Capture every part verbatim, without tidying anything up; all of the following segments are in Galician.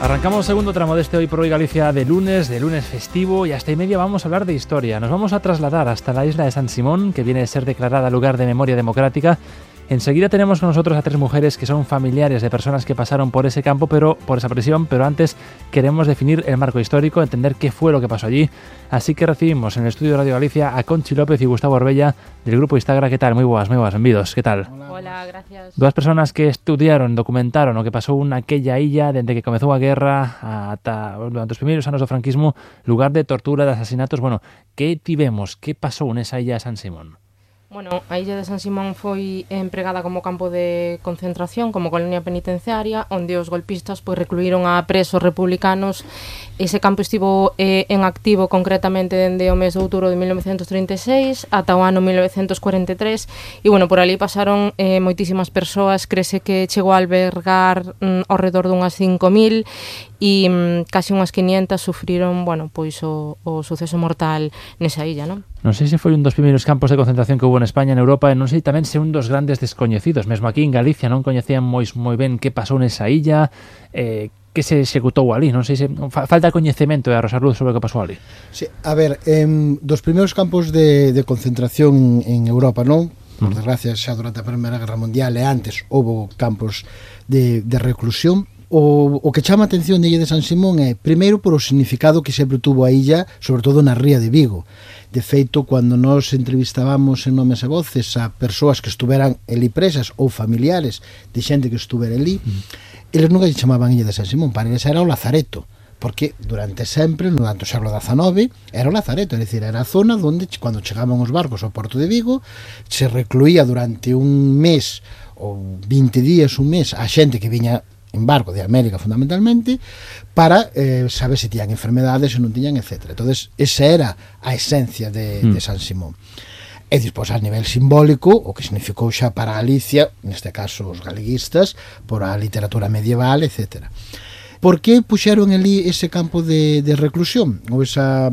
Arrancamos el segundo tramo de este Hoy por Hoy Galicia de lunes, de lunes festivo, y hasta y media vamos a hablar de historia. Nos vamos a trasladar hasta la isla de San Simón, que viene a ser declarada lugar de memoria democrática. Enseguida tenemos con nosotros a tres mujeres que son familiares de personas que pasaron por ese campo, pero por esa prisión, pero antes queremos definir el marco histórico, entender qué fue lo que pasó allí. Así que recibimos en el estudio de Radio Galicia a Conchi López y Gustavo Orbella del grupo Instagra. ¿Qué tal? Muy buenas, muy buenas, benvidos. ¿Qué tal? Hola, Hola gracias. Dos personas que estudiaron, documentaron o que pasou naquella illa dende que comezou a guerra ata durante os primeiros anos do franquismo, lugar de tortura, de asesinatos. Bueno, que tivemos? Que pasou nesa illa de San Simón? Bueno, a illa de San Simón foi empregada como campo de concentración, como colonia penitenciaria, onde os golpistas pois recluíron a presos republicanos. Ese campo estivo eh, en activo concretamente dende o mes de outubro de mil novecentos trinta e seis ata o ano mil novecentos cuarenta e tres, e bueno, por ali pasaron eh, moitísimas persoas. Crese que chegou a albergar mm, ao redor dunhas cinco mil e mm, casi unhas quinientas sufriron, bueno, pois o, o suceso mortal nesa illa, non? Non sei se foi un dos primeiros campos de concentración que houve en España, en Europa, e non sei tamén se un dos grandes descoñecidos. Mesmo aquí en Galicia non coñecían moi, moi ben que pasou nesa illa, eh, que se executou ali. Non sei se fa, falta coñecemento e arrosar luz sobre o que pasou ali. Sí, a ver, eh, dos primeiros campos de, de concentración en Europa, non? Por desgracia, xa durante a Primeira Guerra Mundial e antes houve campos de, de reclusión. O, o que chama a atención de Illa de San Simón é, primeiro, por o significado que sempre tuvo a illa, sobre todo na ría de Vigo. De feito, cando nos entrevistábamos en Nomes e Voces a persoas que estuveran ali presas ou familiares de xente que estuvera ali, mm. eles nunca lle chamaban Illa de San Simón, para eles era o Lazareto, porque durante sempre, durante o século dezanove, era o Lazareto, é dicir, era a zona onde, cando chegaban os barcos ao porto de Vigo, se recluía durante un mes ou vinte días, un mes, a xente que viña en barco de América fundamentalmente, para eh, saber se tiñan enfermedades, se non tiñan, etcétera. Entonces, esa era a esencia de, mm. de San Simón. E despois, a nivel simbólico, o que significou xa para Galicia, neste caso os galeguistas, por a literatura medieval, etcétera. Por que puxeron ali ese campo de, de reclusión, ou esa,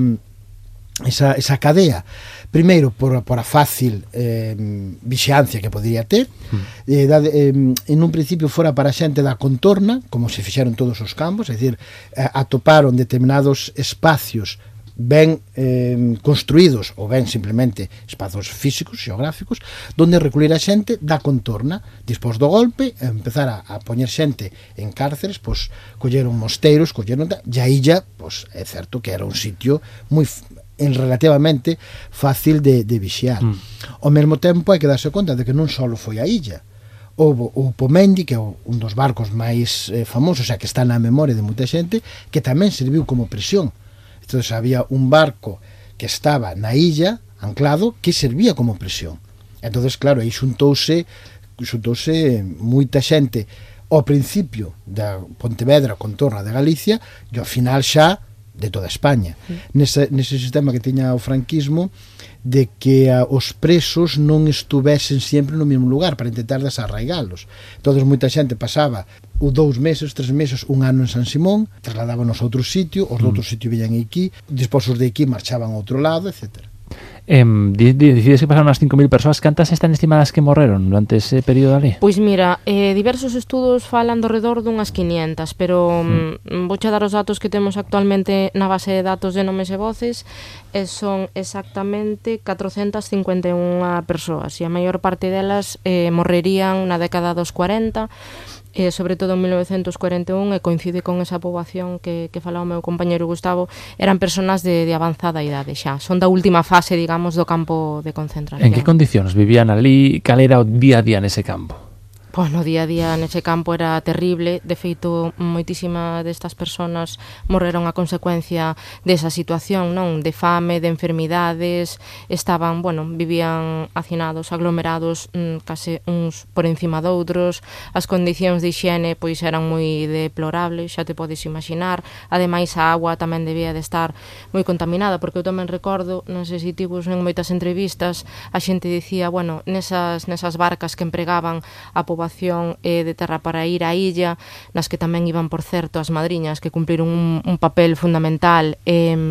esa, esa cadea? Primeiro, por, por a fácil eh, vixiancia que podría ter. Mm. eh, da, eh, en un principio fora para a xente da contorna, como se fixeron todos os campos, é dicir, eh, atoparon determinados espacios ben eh, construídos ou ben simplemente espazos físicos, xeográficos, donde recluir a xente da contorna. Despois do golpe, empezar a, a poñer xente en cárceres, pois colleron mosteiros, colleron, e a illa, pois é certo que era un sitio moi en relativamente fácil de, de vixiar. Mm. Ao mesmo tempo hai que darse conta de que non só foi a illa. Houve o Pomendi, que é un dos barcos máis eh, famosos, o sea, que está na memoria de moita xente, que tamén serviu como prisión. Entón, había un barco que estaba na illa, anclado, que servía como prisión. Entón, claro, aí xuntouse, xuntouse moita xente ao principio da Pontevedra, contorna de Galicia, e ao final xa de toda España. Sí. Nese, nese sistema que tiña o franquismo, de que a, os presos non estuvesen sempre no mesmo lugar para intentar desarraigalos. Entón, moita xente pasaba o dous meses, tres meses, un ano en San Simón, trasladábanos a outro sitio, os mm. de outro sitio veñan aquí, despois os de aquí marchaban a outro lado, etcétera. Eh, decides que pasaron as cinco mil persoas. Cantas están estimadas que morreron durante ese período ali? Pois mira, eh, diversos estudos falan do redor dunhas quinientas, pero mm. vouche dar os datos que temos actualmente na base de datos de Nomes e Voces, e son exactamente catrocentas cincuenta e unha persoas, e a maior parte delas eh, morrerían na década dos cuarenta, eh, sobre todo en mil novecentos cuarenta e un, e coincide con esa poboación que, que falaba o meu compañeiro Gustavo. Eran personas de, de avanzada idade xa, son da última fase, digamos, do campo de concentración. En que condicións vivían ali? Cal era o día a día nese campo? Pois no día a día nese campo era terrible. De feito, moitísimas destas persoas morreron a consecuencia desa situación, non? De fame, de enfermidades, estaban, bueno, vivían hacinados, aglomerados, mmm, case uns por encima doutros. As condicións de hixiene pois eran moi deplorables, xa te podes imaginar. Ademais, a agua tamén debía de estar moi contaminada, porque eu tamén recordo, non sei se tivos en moitas entrevistas, a xente dicía, bueno, nesas, nesas barcas que empregaban a poboación eh, de terra para ir á illa, nas que tamén iban, por certo, as madriñas, que cumpliron un, un papel fundamental, eh,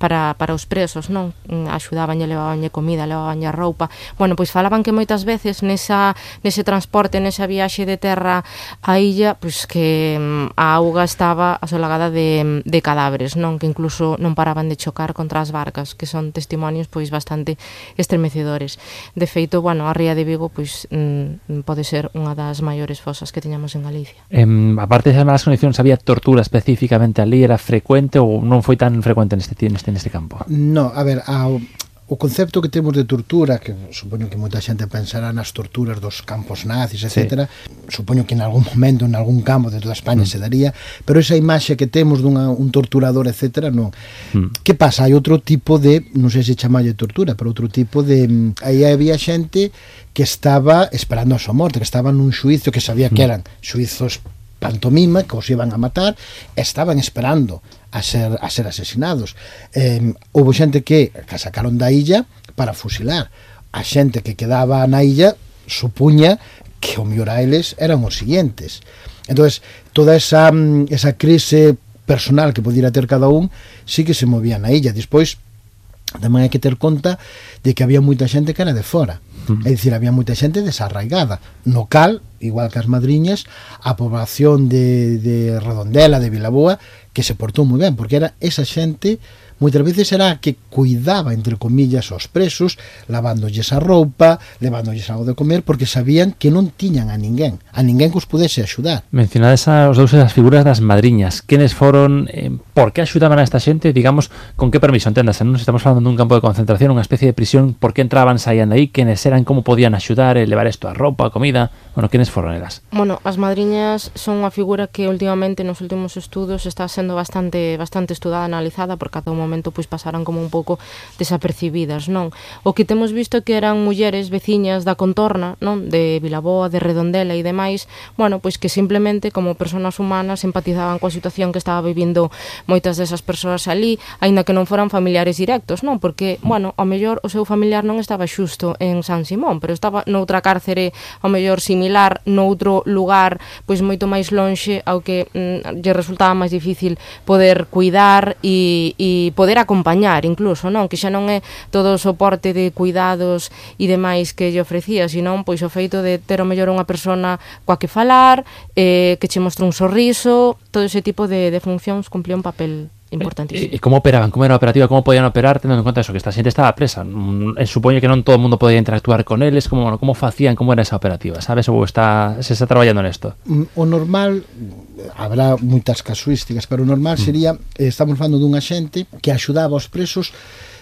para, para os presos, non? Axudabanlle, levabanlle comida, levabanlle roupa. Bueno, pois falaban que moitas veces nesa, nese transporte, nesa viaxe de terra á illa, pois que a auga estaba asolagada de, de cadáveres, non? Que incluso non paraban de chocar contra as barcas, que son testimonios pois bastante estremecedores. De feito, bueno, a ría de Vigo pois mm, pode ser unha das maiores fosas que teñamos en Galicia. Eh, aparte de esas malas condicións, había tortura específicamente ali? Era frecuente ou non foi tan frecuente neste, neste, neste campo? No, a ver, a, o concepto que temos de tortura, que supoño que moita xente pensará nas torturas dos campos nazis, etcétera, sí. Supoño que en algún momento, en algún campo de toda España mm. se daría, pero esa imaxe que temos dun un torturador, etcétera, non. Mm. Que pasa? Hai outro tipo de, non sei se chamalle tortura, pero outro tipo de... Aí había xente que estaba esperando a súa morte, que estaba nun xuizo, que sabía mm. que eran xuizos pantomima, que os iban a matar, estaban esperando a ser, a ser asesinados. Eh, houve xente que, que sacaron da illa para fusilar. A xente que quedaba na illa supuña que o mellor a eles eran os siguientes. Entonces, toda esa, esa crise personal que pudiera ter cada un sí que se movía na illa. Despois, tamén hai que ter conta de que había moita xente que era de fora. Uh-huh. É dicir, había moita xente desarraigada. No cal, igual que as madriñas, a población de, de Redondela, de Vilaboa, que se portou moi ben, porque era esa xente, moitas veces era a que cuidaba, entre comillas, aos presos, lavándolles a roupa, levándolles algo de comer, porque sabían que non tiñan a ninguén, a ninguén que os pudese axudar. Mencionades os dous as figuras das madriñas. Quenes foron, eh, por que axudaban a esta xente, digamos, con que permiso, enténdase, non estamos falando dun campo de concentración, unha especie de prisión, por que entraban, saían de aí, quenes eran, como podían axudar, eh, levar isto a roupa, a comida, bueno, quenes foron elas? Bueno, as madriñas son unha figura que últimamente nos últimos estudos está sendo bastante bastante estudada, analizada, por cada momento pois pasaran como un pouco desapercibidas, non? O que temos visto que eran mulleres veciñas da contorna, non? De Vilaboa, de Redondela e demais, bueno, pois que simplemente como persoas humanas empatizaban coa situación que estaba vivindo moitas desas persoas ali, aínda que non foran familiares directos, non? Porque, bueno, ao mellor o seu familiar non estaba xusto en San Simón, pero estaba noutra cárcere ao mellor similar, noutro lugar pois moito máis lonxe ao que mm, lle resultaba máis difícil poder cuidar e, e poder acompañar incluso, non? Que xa non é todo o soporte de cuidados e demais que lle ofrecía, senón pois o feito de ter o mellor unha persona coa que falar, eh, que che mostre un sorriso, todo ese tipo de, de funcións cumplía un papel importantísimo. E como operaban? Como era a operativa? Como podían operar tendo en conta eso, que esta xente estaba presa? Eh, supoño que non todo o mundo podía interactuar con eles. Como, bueno, como facían? Como era esa operativa? Sabes? Ou está, se está traballando nesto? O normal, habrá moitas casuísticas, pero o normal sería, eh, estamos falando dunha xente que axudaba aos presos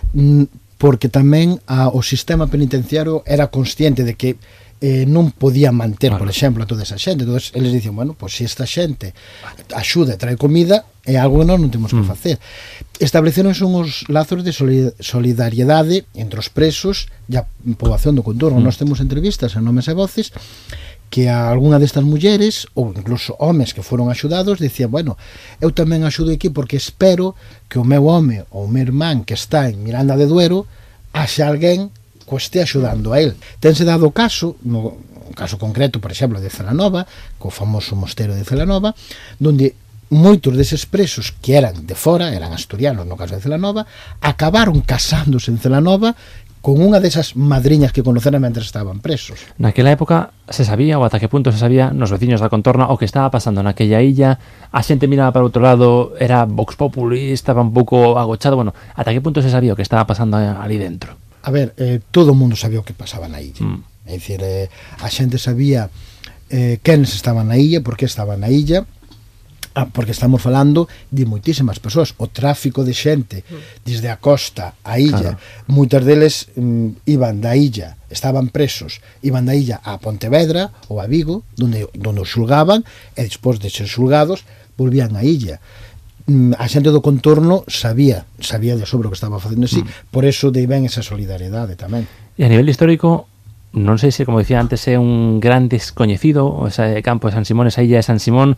mm, porque tamén a, o sistema penitenciario era consciente de que eh, non podía manter, vale, por exemplo, a toda esa xente. Entón, eles dicen, bueno, pois pues, se esta xente axuda e trae comida, é algo que nós non temos que facer. Mm. Estableceron son os lazos de solidariedade entre os presos e a poboación do contorno. Mm. Nós temos entrevistas en Nomes e Voces que a algunha destas mulleres, ou incluso homes que foron axudados, dicían, bueno, eu tamén axudo aquí porque espero que o meu home ou o meu irmán que está en Miranda de Duero haxa alguén que este axudando a él. Tense dado o caso, no caso concreto, por exemplo, de Celanova, co famoso mosteiro de Celanova, donde moitos deses presos que eran de fora, eran asturianos no caso de Celanova, acabaron casándose en Celanova con unha desas madriñas que conoceran mentre estaban presos. Naquela época se sabía, ou ata que punto se sabía, nos veciños da contorna, o que estaba pasando naquella illa, a xente miraba para outro lado, era vox populi, estaba un pouco agochado, bueno, ata que punto se sabía o que estaba pasando ali dentro? A ver, eh, todo o mundo sabía o que pasaba na illa. Mm. É dicir, eh, a xente sabía eh, quenes estaban na illa, por que estaban na illa, ah, porque estamos falando de moitísimas persoas. O tráfico de xente desde a costa á illa, claro, moitas deles mm, iban da illa, estaban presos, iban da illa a Pontevedra ou a Vigo, donde, donde os xulgaban, e despois de ser xulgados volvían á illa. A xente do contorno sabía sabía de sobre o que estaba facendo así, mm. por eso de ben esa solidariedade tamén. E a nivel histórico, non sei se, como dicía antes, é un gran descoñecido, o ese campo de San Simón, esa illa de San Simón,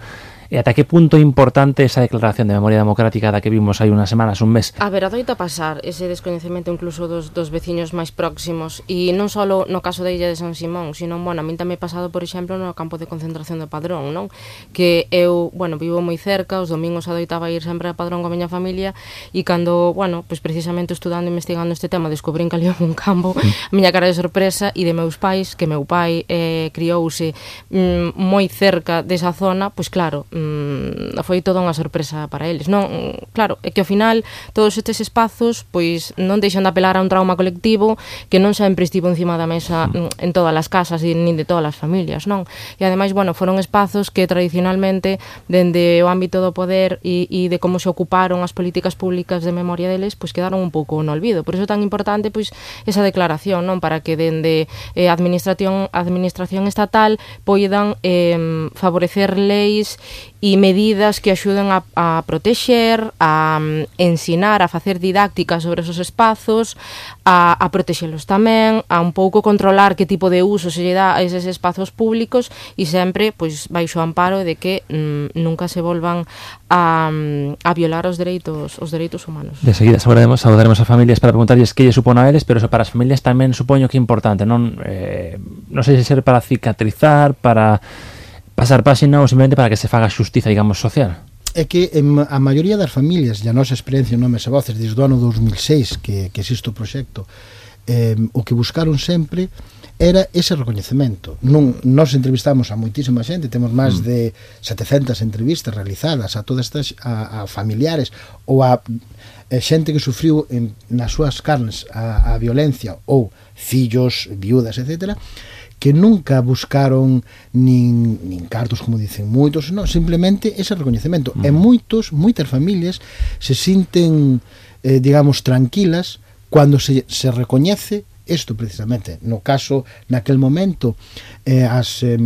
E ata que punto é importante esa declaración de memoria democrática da que vimos hai unhas semanas, un mes? A ver, adoita pasar ese descoñecemento incluso dos, dos veciños máis próximos, e non só no caso da illa de San Simón, sino, bueno, a min tamén pasado, por exemplo, no campo de concentración do Padrón, non? Que eu, bueno, vivo moi cerca, os domingos adoitaba ir sempre a Padrón coa miña familia, e cando, bueno, pois precisamente estudando e investigando este tema, descubrín que ali un campo, a miña cara de sorpresa, e de meus pais, que meu pai eh, criouse mm, moi cerca desa zona, pois claro, mm, foi toda unha sorpresa para eles, non? Claro, é que ao final todos estes espazos pois non deixan de apelar a un trauma colectivo que non sempre estivo encima da mesa mm, en todas as casas e nin de todas as familias, non? E ademais, bueno, foron espazos que tradicionalmente dende o ámbito do poder e, e de como se ocuparon as políticas públicas de memoria deles, pois quedaron un pouco no olvido. Por iso é tan importante pois esa declaración, non? Para que dende eh, a administración, a administración estatal poidan eh, favorecer leis e medidas que axuden a, a protexer, a um, ensinar, a facer didáctica sobre esos espazos, a, a protexelos tamén, a un pouco controlar que tipo de uso se lle dá a eses espazos públicos e sempre pois baixo o amparo de que mm, nunca se volvan a, a violar os dereitos os dereitos humanos. De seguida saludaremos, saludaremos a familias para preguntarles que lle supón a eles, pero eso para as familias tamén supoño que é importante, non eh, non sei se ser para cicatrizar, para pasar páxina ou simplemente para que se faga xustiza, digamos, social. É que en a maioría das familias, e a nosa experiencia en Nomes e Voces desde o ano dos mil seis que, que existe o proxecto, eh, o que buscaron sempre era ese recoñecemento. Non, nos entrevistamos a moitísima xente, temos máis mm. de setecentas entrevistas realizadas a todas estas a, a familiares ou a, a xente que sufriu en, nas súas carnes a, a violencia ou fillos, viudas, etcétera, que nunca buscaron nin, nin cartos, como dicen moitos, non, simplemente ese recoñecemento. Mm. E moitos, moitas familias se sinten, eh, digamos, tranquilas cando se, se recoñece isto precisamente. No caso, naquel momento, eh, as, eh,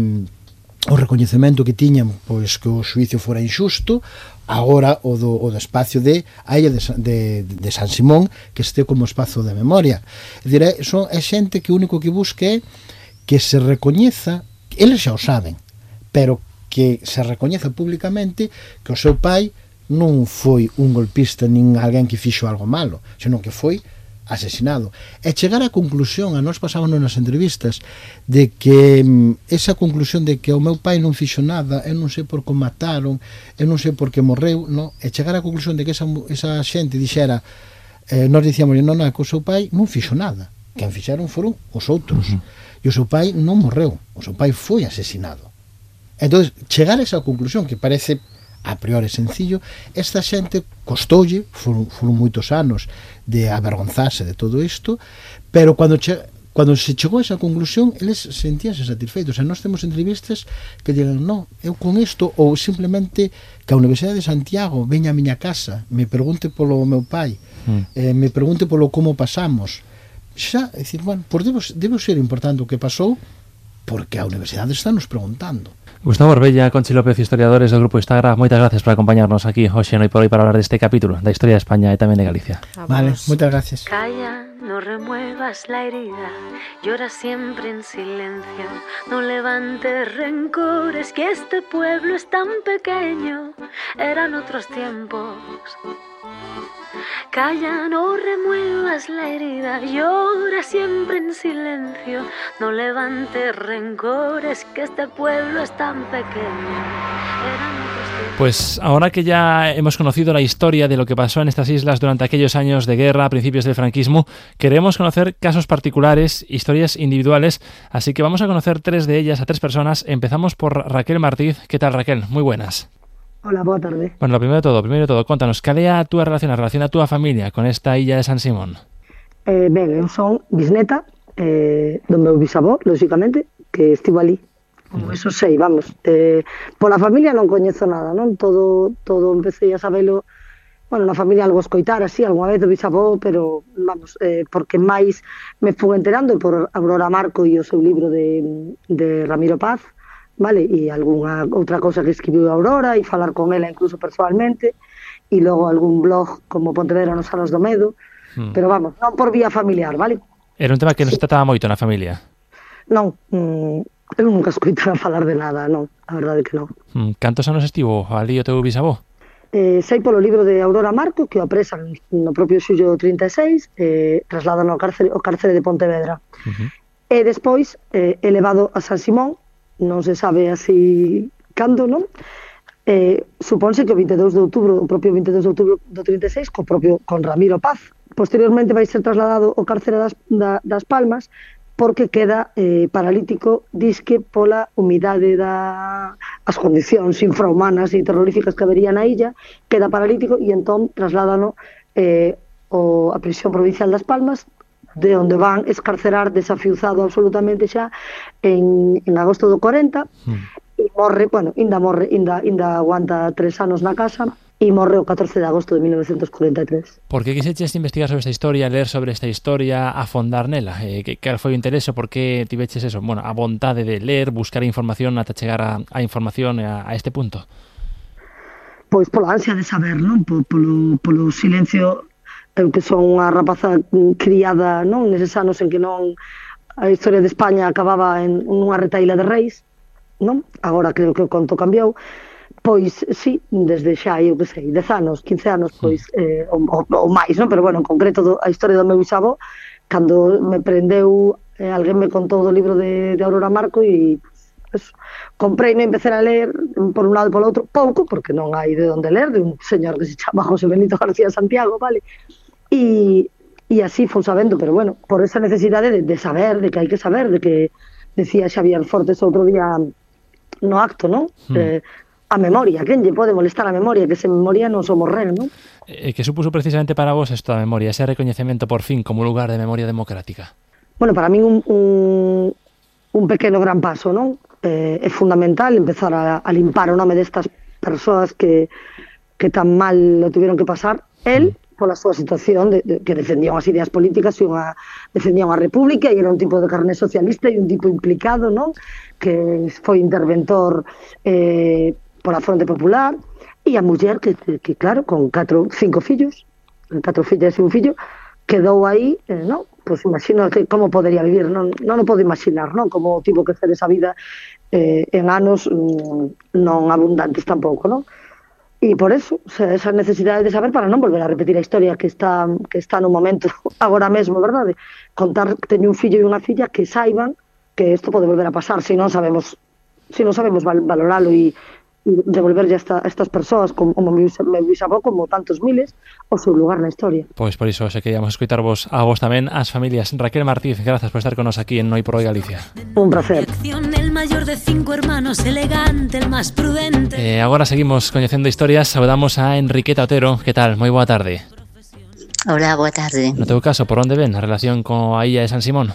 o recoñecemento que tiñan, pois que o xuicio fora injusto, agora o do, o do espacio de a illa de, de, de San Simón, que este como espazo de memoria. É dicir, é, son, é xente que o único que busca é que se recoñeza, eles xa o saben, pero que se recoñeza públicamente que o seu pai non foi un golpista nin alguén que fixo algo malo, senón que foi asesinado. E chegar á conclusión, a nós pasámonos nas entrevistas, de que esa conclusión de que o meu pai non fixo nada, eu non sei por que o mataron, eu non sei por que morreu, no? E chegar á conclusión de que esa, esa xente dixera, eh, nós dicíamos, non, non, que o seu pai non fixo nada, quen fixeron foron os outros. Uh-huh. E o seu pai non morreu, o seu pai foi asesinado. Entón, chegar a esa conclusión, que parece a priori sencillo, esta xente costoulle, foron, foron moitos anos de avergonzarse de todo isto, pero cando, che, cando se chegou a esa conclusión, eles sentíanse satisfeitos. E nós temos entrevistas que digan, non, eu con isto, ou simplemente que a Universidade de Santiago veña a miña casa, me pregunte polo meu pai, mm. eh, me pregunte polo como pasamos, xa, é dicir, bueno, por debo, debo ser importante o que pasou porque a universidade está nos preguntando. Gustavo Orbella, Conchi López, historiadores do Grupo Instagram, moitas gracias por acompañarnos aquí hoxe no Hoy por Hoy para hablar deste capítulo da historia de España e tamén de Galicia. Vale, moitas gracias. Calla, no remuevas la herida, llora siempre en silencio, no levantes rencores, que este pueblo es tan pequeño, eran otros tiempos. Calla, no remuevas la herida, llora siempre en silencio, no levantes rencores, que este pueblo es tan pequeño. Pues ahora que ya hemos conocido la historia de lo que pasó en estas islas durante aquellos años de guerra a principios del franquismo, queremos conocer casos particulares, historias individuales, así que vamos a conocer tres de ellas a tres personas. Empezamos por Raquel Martíz. ¿Qué tal, Raquel? Muy buenas. Hola, boa tarde. Bueno, lo primero de todo, primero de todo, contanos, cal é a túa relación, a relación a túa familia con esta illa de San Simón? Eh, ben, eu son bisneta eh, do meu bisavó, lógicamente, que estivo ali. Como eso sei, vamos. Eh, pola familia non coñezo nada, non? Todo, todo empecé a sabelo, bueno, na familia algo escoitar, así, algunha vez do bisavó, pero, vamos, eh, porque máis me fui enterando por Aurora Marco e o seu libro de, de Ramiro Paz, vale, e algunha outra cousa que escribiu Aurora e falar con ela incluso persoalmente e logo algún blog como Pontevedra nos Salas do Medo, hmm. pero vamos, non por vía familiar, vale? Era un tema que nos trataba moito na familia. Non, mm, eu nunca escoitara falar de nada, non, a verdade que non. Mm, cantos anos estivo ali o teu bisavó? Eh, sei polo libro de Aurora Marco que o apresan no propio xullo trinta e seis e eh, trasladan ao cárcere, ao cárcere de Pontevedra. Uh-huh. E despois eh, elevado a San Simón, non se sabe así cando, non? Eh, supónse que o veintidós de outubro, o propio veintidós de outubro do trinta e seis, co propio con Ramiro Paz. Posteriormente vai ser trasladado ao cárcere das, da, das Palmas, porque queda eh, paralítico, disque pola humidade da as condicións infrahumanas e terroríficas que habería na illa, queda paralítico e entón trasládano eh, o, a prisión provincial das Palmas, de onde van escarcerar desafiuzado absolutamente xa en, en agosto do corenta, mm. e morre, bueno, inda morre, inda, inda aguanta tres anos na casa, e morre o catorce de agosto de mil novecientos cuarenta e tres. Por que quixeches investigar sobre esta historia, ler sobre esta historia, afondar nela? Eh, que, que foi o interese? Por que tiveches eso? Bueno, a vontade de ler, buscar información ata chegar a, a información a, a este punto? Pois pola ansia de saber, non? Polo, polo silencio, eu que son unha rapaza criada, non? Neses anos en que non a historia de España acababa en unha retaíla de reis, non? Agora creo que o conto cambiou. Pois, sí, desde xa, eu que sei, dez anos, quince anos, pois, eh, ou, ou máis, non? Pero, bueno, en concreto, do, a historia do meu bisavó, cando me prendeu, eh, alguén me contou do libro de, de Aurora Marco e, pues, comprei, non empecé a ler por un lado e polo outro, pouco, porque non hai de onde ler, de un señor que se chama José Benito García Santiago, vale? E, e así fui sabendo, pero, bueno, por esa necesidade de, de saber, de que hai que saber, de que decía Xavier Fortes outro día no acto, non? Mm. Eh, a memoria, quen lle pode molestar a memoria, que sen memoria non somos ren, non? E que supuso precisamente para vos isto da memoria, ese recoñecemento por fin como lugar de memoria democrática? Bueno, para min un, un, un pequeno gran paso, non? Eh, é fundamental empezar a, a limpar o nome destas persoas que, que tan mal lo tuvieron que pasar. El, mm. pola súa situación, de, de, que defendía unhas ideas políticas e unha, defendía unha república e era un tipo de carné socialista e un tipo implicado, non? Que foi interventor eh, pola Fronte Popular, e a muller que, que, que claro, con catro, cinco fillos, catro fillas e un fillo, quedou aí, eh, non? Pois imagino que como podería vivir, non, non o podo imaginar, non? Como tivo que fer esa vida eh, en anos mm, non abundantes tampouco, non? E por eso, o sea, esa necesidade de saber para non volver a repetir a historia que está que está no momento agora mesmo, verdade? Contar que teño un fillo e unha filla que saiban que isto pode volver a pasar, se non sabemos se non sabemos val, valoralo e devolverlle a, esta, a estas persoas como o meu bisavó, como tantos miles, o seu lugar na historia. Pois por iso se queríamos escoitarvos a vos tamén, as familias. Raquel Martíz, grazas por estar con nos aquí en Noi por Hoy Galicia. Un placer. El mayor de cinco hermanos, elegante, el más prudente. Eh, agora seguimos coñecendo historias, saudamos a Enriqueta Otero. Que tal? Moi boa tarde. Hola, boa tarde. No teu caso, por onde ven a relación coa illa de San Simón?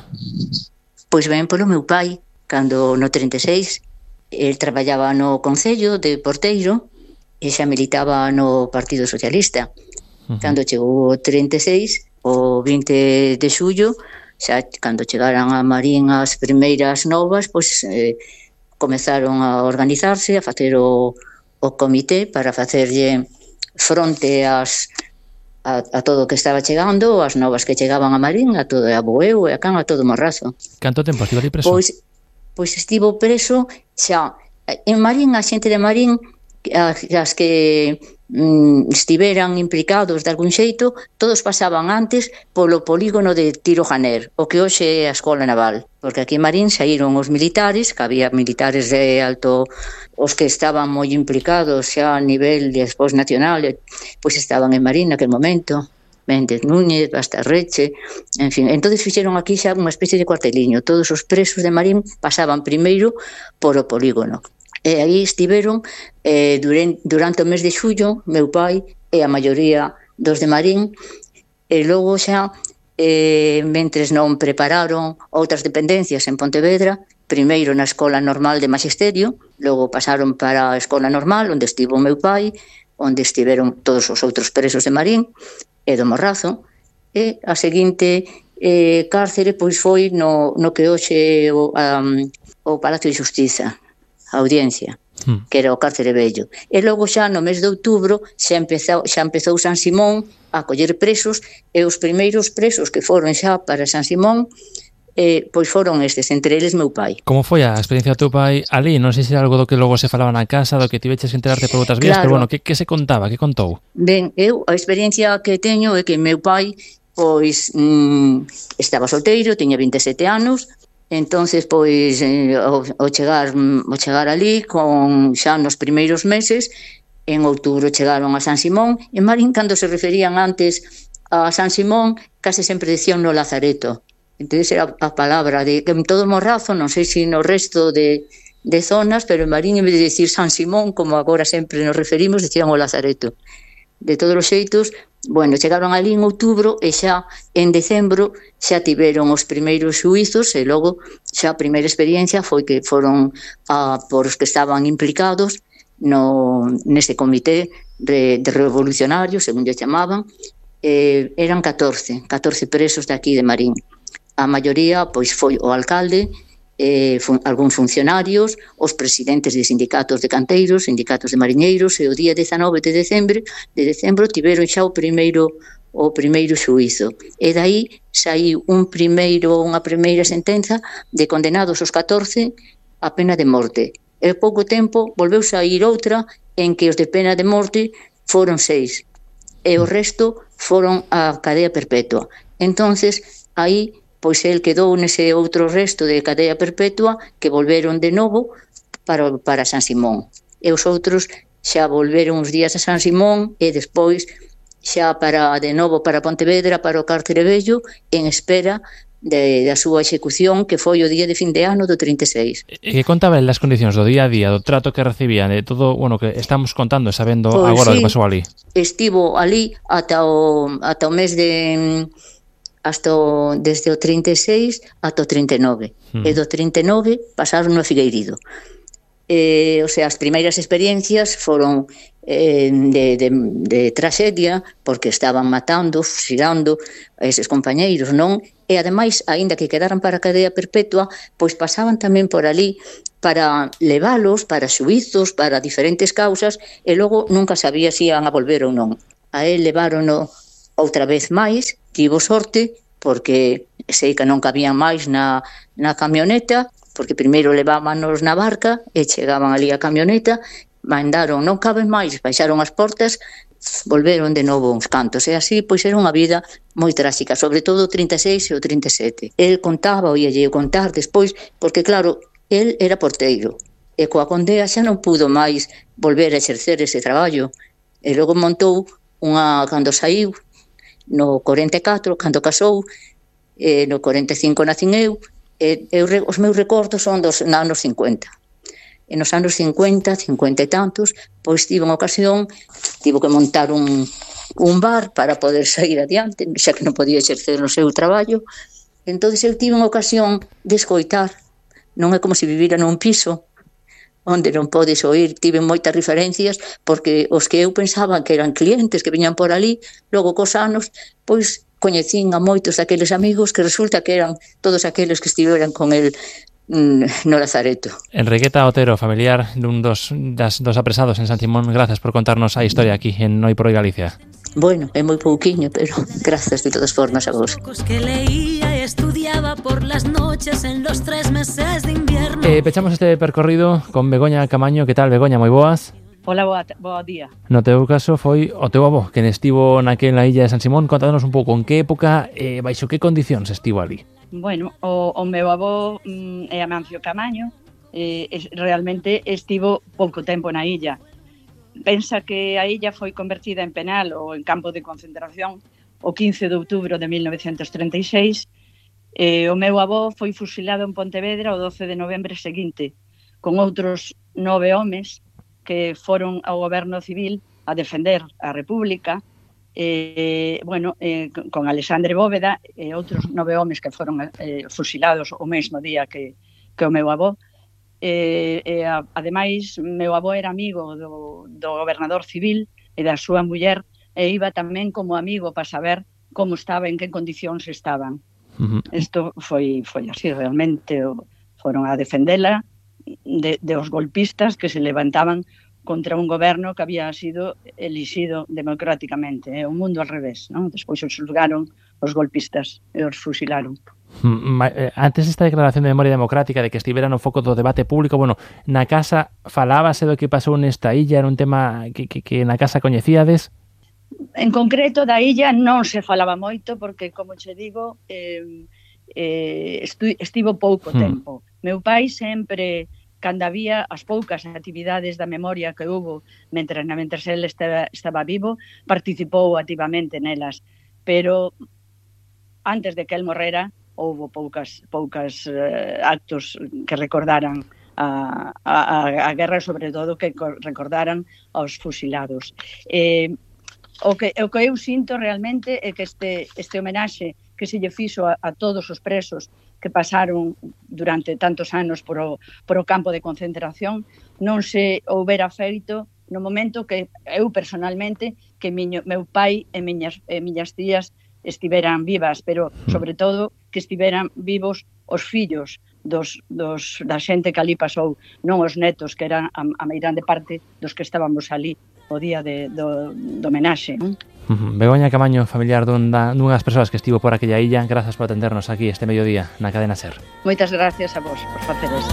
Pois ven polo meu pai, cando no trinta e seis el traballaba no Concello de Porteiro e xa militaba no Partido Socialista. Uh-huh. Cando chegou o trinta e seis, o vinte de xullo, xa cando chegaran a Marín as primeiras novas, pois eh, comezaron a organizarse, a facer o, o comité para facerlle fronte ás A, a todo o que estaba chegando, as novas que chegaban a Marín, a todo a Boeu e a Can, a todo Morrazo. Canto tempo estivo ali preso? Pois, pois estivo preso xa en Marín, a xente de Marín, as, as que mm, estiveran implicados de algún xeito, todos pasaban antes polo polígono de Tiro Janer, o que hoxe é a Escola Naval, porque aquí en Marín saíron os militares, que había militares de alto, os que estaban moi implicados xa a nivel de despois nacional, pois estaban en Marín naquel momento, Méndez Núñez, Bastarreche, en fin, entonces fixeron aquí xa unha especie de cuarteliño, todos os presos de Marín pasaban primeiro por o polígono. E aí estiveron eh, durante, durante o mes de xullo, meu pai e a maioría dos de Marín, e logo xa, eh, mentres non prepararon outras dependencias en Pontevedra, primeiro na Escola Normal de Magisterio, logo pasaron para a Escola Normal, onde estivo o meu pai, onde estiveron todos os outros presos de Marín e do Morrazo, e a seguinte eh, cárcere pois foi no, no que hoxe o, um, o Palacio de Xustiza, a Audiencia, hmm. que era o cárcere vello. E logo xa no mes de outubro xa empezou, xa empezou San Simón a coller presos, e os primeiros presos que foron xa para San Simón eh, pois foron estes, entre eles meu pai. Como foi a experiencia do teu pai ali? Non sei se era algo do que logo se falaba na casa, do que tiveches que enterarte por outras vías, claro. Pero bueno, que, que se contaba, que contou? Ben, eu a experiencia que teño é que meu pai pois mmm, estaba solteiro, tiña vinte e sete anos. Entonces, pois, eh, ao, ao, chegar, ao chegar ali, con xa nos primeiros meses, en outubro chegaron a San Simón, e Marín, cando se referían antes a San Simón, case sempre decían no Lazareto. Entón, era a palabra de que en todo Morrazo, non sei se no resto de, de zonas, pero en Marín, en vez de decir San Simón, como agora sempre nos referimos, decían o Lazareto. De todos os xeitos, bueno, chegaron ali en outubro e xa en decembro xa tiveron os primeiros xuizos e logo xa a primeira experiencia foi que foron a, por os que estaban implicados no, neste comité de, de revolucionarios, según lle chamaban, eh, eran catorce, catorce presos de aquí de Marín. A maioría pois foi o alcalde, eh, fun, algúns funcionarios, os presidentes de sindicatos de canteiros, sindicatos de mariñeiros, e o día dezanove de decembro, de decembro tiveron xa o primeiro o primeiro xuízo. E dai saiu un primeiro unha primeira sentenza de condenados os catorce a pena de morte. E pouco tempo volveu sair outra en que os de pena de morte foron seis e o resto foron a cadea perpetua. Entonces, aí pois el quedou nese outro resto de cadea perpetua que volveron de novo para, para San Simón. E os outros xa volveron uns días a San Simón e despois xa para de novo para Pontevedra, para o cárcere vello, en espera de, da súa execución, que foi o día de fin de ano do trinta e seis. E que contaban as condicións do día a día, do trato que recibían, de todo, bueno, que estamos contando, sabendo pois agora sí, o que pasou ali? Estivo ali ata o, ata o mes de... hasta o, desde o trinta e seis ata o trinta e nove. Mm. E do trinta e nove pasaron no Figueirido. Eh, o sea, as primeiras experiencias foron eh, de, de, de tragedia, porque estaban matando, fusilando a eses compañeiros, non? E ademais, aínda que quedaran para a cadea perpetua, pois pasaban tamén por ali para leválos, para xuízos, para diferentes causas, e logo nunca sabía se iban a volver ou non. A él levárono outra vez máis, tivo sorte, porque sei que non cabían máis na, na camioneta, porque primeiro levábanos na barca e chegaban ali a camioneta, mandaron, non caben máis, baixaron as portas, volveron de novo uns cantos, e así, pois era unha vida moi tráxica, sobre todo o trinta e seis e o trinta e sete. El contaba, oíalle contar despois, porque claro, el era porteiro, e coa condea xa non pudo máis volver a exercer ese traballo, e logo montou unha, cando saiu, no corenta e catro, cando casou, eh, no corenta e cinco nacín eu, e eu, os meus recordos son dos anos cincuenta. E nos anos cincuenta, cincuenta e tantos, pois tive unha ocasión, tivo que montar un, un bar para poder sair adiante, xa que non podía exercer no seu traballo. Entón, eu tive unha ocasión de escoitar, non é como se vivira nun piso, onde non podes oír, tive moitas referencias, porque os que eu pensaba que eran clientes que viñan por ali, logo cos anos, pois coñecín a moitos daqueles amigos que resulta que eran todos aqueles que estiveran con el mm, no Lazareto. Enriqueta Otero, familiar dun dos, das, dos apresados en San Simón, grazas por contarnos a historia aquí en Noi por Hoy Galicia. Bueno, é moi pouquiño, pero grazas de todas formas a vos. Que leía y estudiaba por las noches en los tres meses de invierno. Eh, pechamos este percorrido con Begoña Camaño. Que tal, Begoña? Moi boas. Hola, boa, boa día. No teu caso foi o teu avó quen estivo naquela illa de San Simón. Contanos un pouco en que época e eh, baixo que condicións estivo ali. Bueno, o, o meu avó mm, é Amancio Camaño, eh, es, realmente estivo pouco tempo na illa. Pensa que a illa foi convertida en penal ou en campo de concentración o quince de outubro de mil novecentos treinta e seis. E o meu avó foi fusilado en Pontevedra o doce de novembro seguinte, con outros nove homes que foron ao goberno civil a defender a República, eh, bueno, eh, con Alexandre Bóveda e outros nove homes que foron eh, fusilados o mesmo día que, que o meu avó. E, e a, ademais, meu avó era amigo do, do gobernador civil e da súa muller, e iba tamén como amigo para saber como estaba, en que condicións estaban. Uh-huh. Isto foi, foi así, realmente foron a defendela de, de os golpistas que se levantaban contra un goberno que había sido elixido democráticamente. É un mundo al revés, non? Despois os xulgaron os golpistas e os fusilaron. Antes desta declaración de memoria democrática de que estivera no foco do debate público, bueno, na casa falábase do que pasou nesta illa, era un tema que, que, que na casa coñecíades? En concreto da illa non se falaba moito porque, como che digo, eh, eh, estu, estivo pouco hmm. tempo. Meu pai sempre, cando había as poucas actividades da memoria que hubo mentre, mentre ele estaba, estaba vivo, participou activamente nelas. Pero antes de que el morrera, houve poucas, poucas eh, actos que recordaran a, a, a guerra, sobre todo que recordaran aos fusilados. Eh, o, que, o que eu sinto realmente é que este, este homenaxe que se lle fixo a, a todos os presos que pasaron durante tantos anos por o, por o campo de concentración non se houbera feito no momento que eu personalmente, que miño, meu pai e miñas, e miñas tías estiveran vivas, pero sobre todo que estiveran vivos os fillos dos, dos, da xente que ali pasou, non os netos, que eran a, a meirande parte dos que estábamos ali o día de, do, do homenaxe. Uh-huh. Begoña Camaño, familiar dunha, dunhas persoas que estivo por aquella illa, grazas por atendernos aquí este mediodía na Cadena SER. Moitas gracias a vos por facer isto.